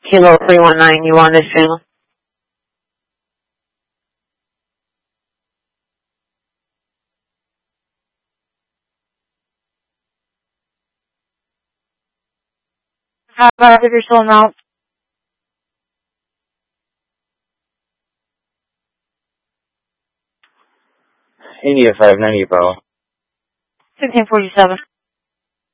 Kilo 319, you on this channel? How about if you're still out? India 590, Apollo. 1647.